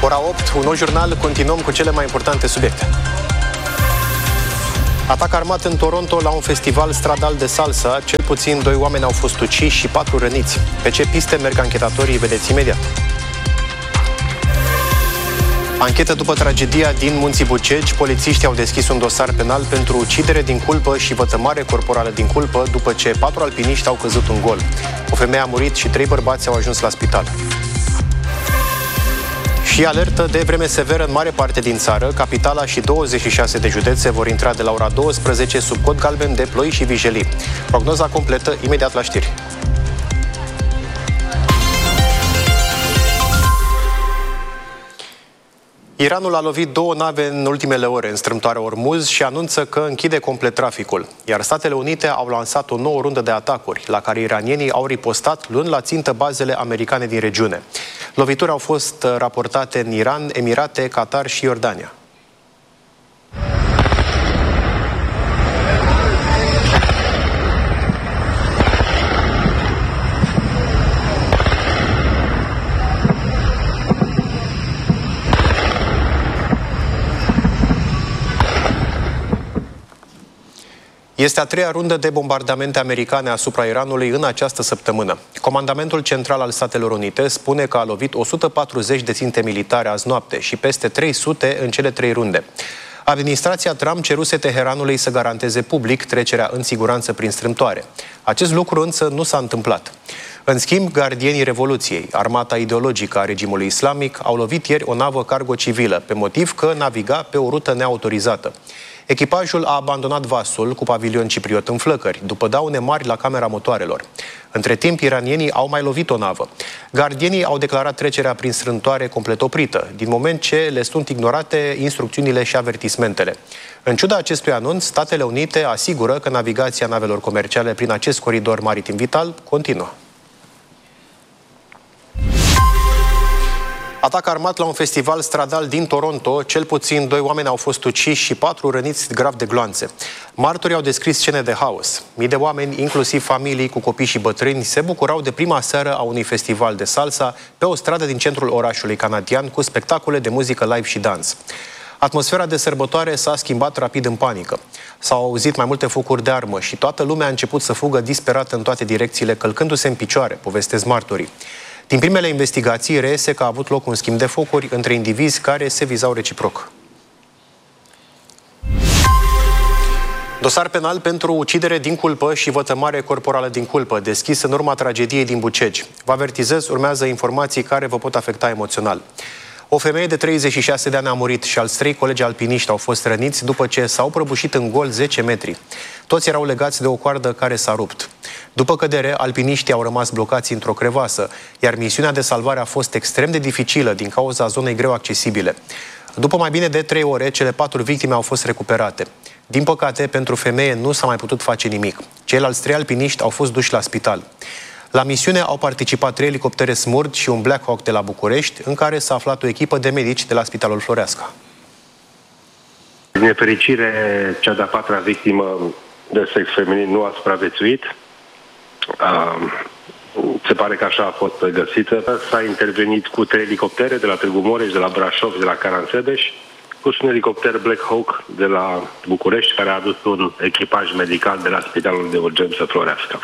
Ora 8, un nou jurnal, continuăm cu cele mai importante subiecte. Atac armat în Toronto la un festival stradal de salsa. Cel puțin 2 oameni au fost uciși și 4 răniți. Pe ce piste merg anchetatorii, vedeți imediat. Anchetă după tragedia din Munții Bucegi. Polițiștii au deschis un dosar penal pentru ucidere din culpă și vătămare corporală din culpă după ce 4 alpiniști au căzut în gol. O femeie a murit și 3 bărbați au ajuns la spital. Și alertă de vreme severă în mare parte din țară. Capitala și 26 de județe vor intra de la ora 12 sub cod galben de ploi și vijelii. Prognoza completă imediat la știri. Iranul a lovit 2 nave în ultimele ore în strâmtoarea Ormuz și anunță că închide complet traficul. Iar Statele Unite au lansat o nouă rundă de atacuri, la care iranienii au ripostat, luând la țintă bazele americane din regiune. Lovituri au fost raportate în Iran, Emirate, Qatar și Iordania. Este a 3-a rundă de bombardamente americane asupra Iranului în această săptămână. Comandamentul Central al Statelor Unite spune că a lovit 140 de ținte militare azi noapte și peste 300 în cele 3 runde. Administrația Trump ceruse Teheranului să garanteze public trecerea în siguranță prin strâmtoare. Acest lucru însă nu s-a întâmplat. În schimb, gardienii Revoluției, armata ideologică a regimului islamic, au lovit ieri o navă cargo civilă, pe motiv că naviga pe o rută neautorizată. Echipajul a abandonat vasul cu pavilion cipriot în flăcări, după daune mari la camera motoarelor. Între timp, iranienii au mai lovit o navă. Gardienii au declarat trecerea prin strâmtoare complet oprită, din moment ce le sunt ignorate instrucțiunile și avertismentele. În ciuda acestui anunț, Statele Unite asigură că navigația navelor comerciale prin acest coridor maritim vital continuă. Atac armat la un festival stradal din Toronto. Cel puțin 2 oameni au fost uciși și 4 răniți grav de gloanțe. Martorii au descris scene de haos. Mii de oameni, inclusiv familii cu copii și bătrâni, se bucurau de prima seară a unui festival de salsa pe o stradă din centrul orașului canadian cu spectacole de muzică live și dans. Atmosfera de sărbătoare s-a schimbat rapid în panică. S-au auzit mai multe focuri de armă și toată lumea a început să fugă disperată în toate direcțiile, călcându-se în picioare, povestesc martorii. Din primele investigații reiese că a avut loc un schimb de focuri între indivizi care se vizau reciproc. Dosar penal pentru ucidere din culpă și vătămare corporală din culpă, deschis în urma tragediei din Bucegi. Vă avertizez, urmează informații care vă pot afecta emoțional. O femeie de 36 de ani a murit și alți 3 colegi alpiniști au fost răniți după ce s-au prăbușit în gol 10 metri. Toți erau legați de o coardă care s-a rupt. După cădere, alpiniștii au rămas blocați într-o crevasă, iar misiunea de salvare a fost extrem de dificilă din cauza zonei greu accesibile. După mai bine de 3 ore, cele 4 victime au fost recuperate. Din păcate, pentru femeie nu s-a mai putut face nimic. Ceilalți 3 alpiniști au fost duși la spital. La misiune au participat 3 elicoptere Smurd și un Black Hawk de la București, în care s-a aflat o echipă de medici de la Spitalul Floreasca. Din nefericire, cea de-a 4-a victimă de sex feminin nu a supraviețuit. Se pare că așa a fost găsită. S-a intervenit cu 3 elicoptere de la Târgu Mureș, de la Brașov și de la Caransebeș, plus un elicopter Black Hawk de la București, care a adus un echipaj medical de la Spitalul de Urgență Floreasca.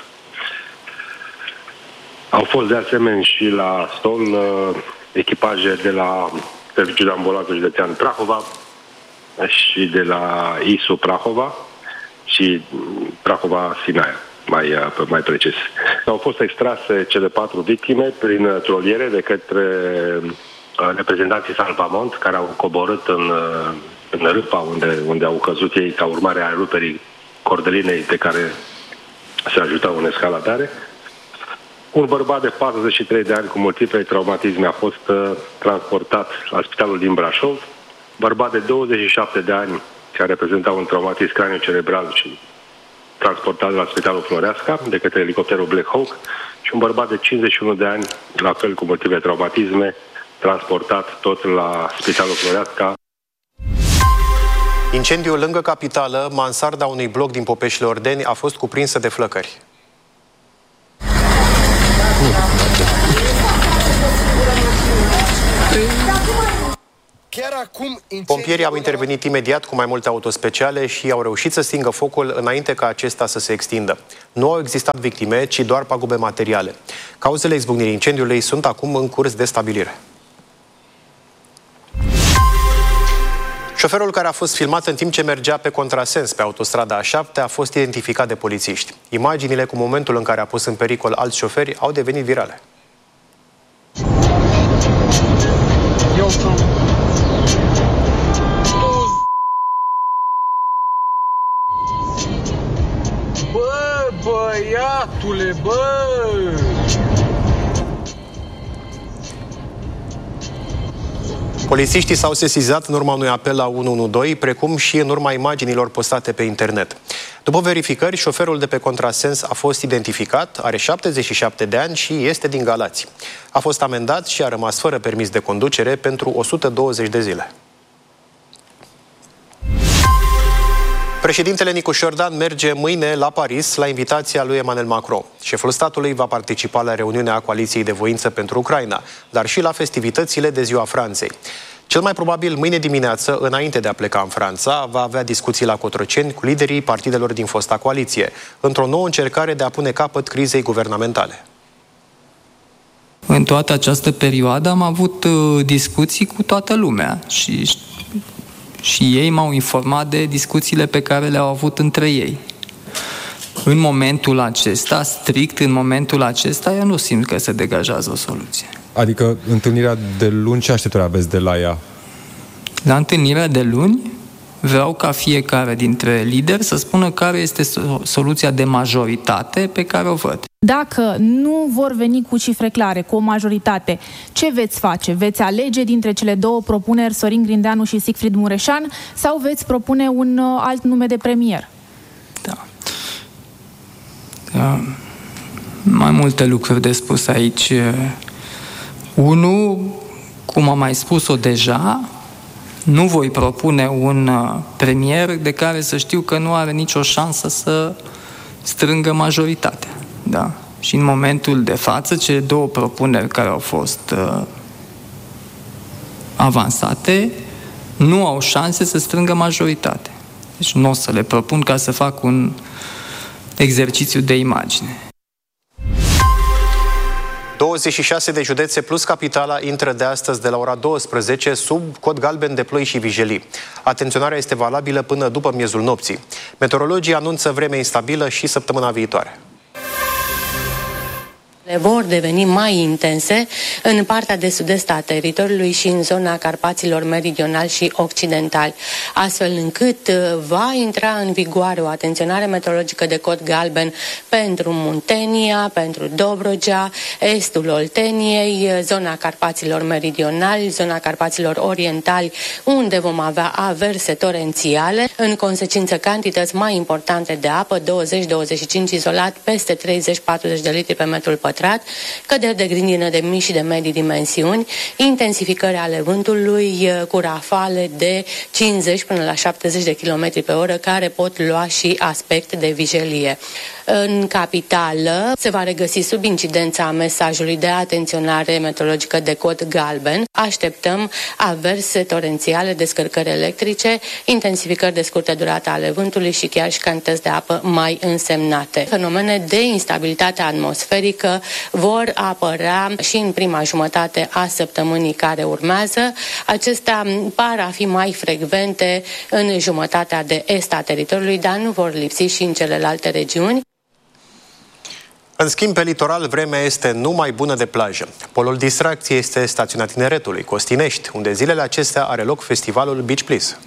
Au fost de asemenea și la Ston echipaje de la Serviciul de Ambulanță Județean Prahova și de la ISU Prahova și Prahova-Sinaia, mai precis. Au fost extrase cele 4 victime prin troliere de către reprezentanții Salvamont, care au coborât în râpa unde au căzut ei ca urmare a ruperii cordelinei de care se ajutau în escaladare. Un bărbat de 43 de ani cu multiple traumatisme a fost transportat la spitalul din Brașov. Bărbat de 27 de ani care reprezenta un traumatism cranio-cerebral și transportat la spitalul Floreasca de către elicopterul Black Hawk și un bărbat de 51 de ani, la fel cu multiple traumatisme, transportat tot la spitalul Floreasca. Incendiul lângă capitală, mansarda unui bloc din Popeșile Ordeni a fost cuprinsă de flăcări. Chiar acum, pompierii au intervenit imediat cu mai multe autospeciale și au reușit să stingă focul înainte ca acesta să se extindă. Nu au existat victime, ci doar pagube materiale. Cauzele izbucnirii incendiului sunt acum în curs de stabilire. Șoferul care a fost filmat în timp ce mergea pe contrasens pe autostrada A7 a fost identificat de polițiști. Imaginile cu momentul în care a pus în pericol alți șoferi au devenit virale. Bă, băiatule, bă! Polițiștii s-au sesizat în urma unui apel la 112, precum și în urma imaginilor postate pe internet. După verificări, șoferul de pe contrasens a fost identificat, are 77 de ani și este din Galați. A fost amendat și a rămas fără permis de conducere pentru 120 de zile. Președintele Nicu Șordan merge mâine la Paris la invitația lui Emmanuel Macron. Șeful statului va participa la reuniunea Coaliției de Voință pentru Ucraina, dar și la festivitățile de Ziua Franței. Cel mai probabil mâine dimineață, înainte de a pleca în Franța, va avea discuții la Cotroceni cu liderii partidelor din fosta coaliție, într-o nouă încercare de a pune capăt crizei guvernamentale. În toată această perioadă am avut discuții cu toată lumea și ei m-au informat de discuțiile pe care le-au avut între ei. În momentul acesta, strict în momentul acesta, eu nu simt că se degajează o soluție. Adică întâlnirea de luni, ce așteptări aveți de la ea? La întâlnirea de luni vreau ca fiecare dintre lideri să spună care este soluția de majoritate pe care o văd. Dacă nu vor veni cu cifre clare, cu o majoritate, ce veți face? Veți alege dintre cele două propuneri, Sorin Grindeanu și Sigfrid Mureșan, sau veți propune un alt nume de premier? Da. Mai multe lucruri de spus aici. Unu, cum am mai spus-o deja, nu voi propune un premier de care să știu că nu are nicio șansă să strângă majoritatea. Da. Și în momentul de față, cele două propuneri care au fost avansate nu au șanse să strângă majoritate. Deci nu o să le propun ca să fac un exercițiu de imagine. 26 de județe plus capitala intră de astăzi de la ora 12 sub cod galben de ploi și vijelii. Atenționarea este valabilă până după miezul nopții. Meteorologii anunță vreme instabilă și săptămâna viitoare. Vor deveni mai intense în partea de sud-est a teritoriului și în zona Carpaților meridionali și occidentali, astfel încât va intra în vigoare o atenționare meteorologică de cod galben pentru Muntenia, pentru Dobrogea, estul Olteniei, zona Carpaților meridionali, zona Carpaților orientali, unde vom avea averse torențiale, în consecință cantități mai importante de apă, 20-25 izolat, peste 30-40 de litri pe metrul pătrat, căderi de grindină de mici și de medii dimensiuni, intensificări ale vântului cu rafale de 50 până la 70 de km pe oră, care pot lua și aspect de vijelie. În capitală se va regăsi sub incidența mesajului de atenționare meteorologică de cod galben. Așteptăm averse torențiale, descărcări electrice, intensificări de scurtă durată ale vântului și chiar și cantități de apă mai însemnate. Fenomene de instabilitate atmosferică vor apărea și în prima jumătate a săptămânii care urmează. Acestea par a fi mai frecvente în jumătatea de est a teritoriului, dar nu vor lipsi și în celelalte regiuni. În schimb, pe litoral, vremea este numai bună de plajă. Polul distracției este stațiunea Tineretului, Costinești, unde zilele acestea are loc festivalul Beach Please.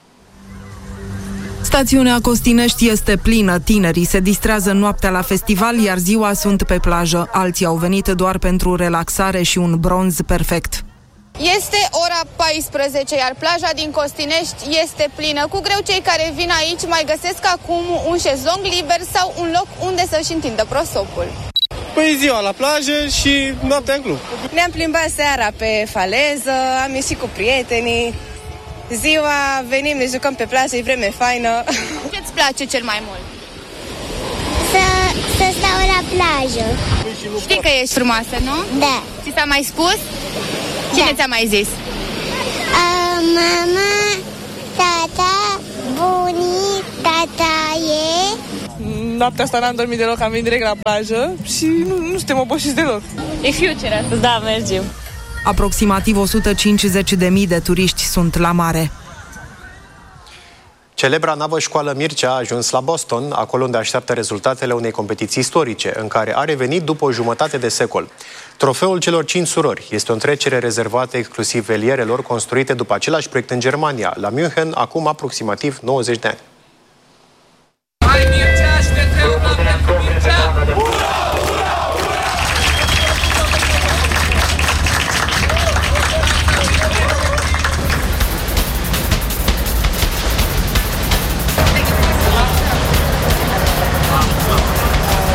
Stațiunea Costinești este plină, tinerii se distrează noaptea la festival, iar ziua sunt pe plajă. Alții au venit doar pentru relaxare și un bronz perfect. Este ora 14, iar plaja din Costinești este plină. Cu greu cei care vin aici mai găsesc acum un șezlong liber sau un loc unde să-și întindă prosopul. Păi ziua la plajă și noaptea în club. Ne-am plimbat seara pe faleză, am ieșit cu prietenii. Ziua venim, ne jucăm pe plajă, e vreme faină. Ce-ți place cel mai mult? Să stau la plajă. Știi că ești frumoasă, nu? Da. Ți s-a mai spus? Cine ți-a mai zis? Mama, tata, bunii, tataie. Noaptea asta n-am dormit deloc, am venit direct la plajă și nu suntem obosiți deloc. E future, da, mergem. Aproximativ 150.000 de turiști sunt la mare. Celebra navă școală Mircea a ajuns la Boston, acolo unde așteaptă rezultatele unei competiții istorice, în care a revenit după o jumătate de secol. Trofeul celor 5 surori este o întrecere rezervată exclusiv velierelor construite după același proiect în Germania, la München, acum aproximativ 90 de ani.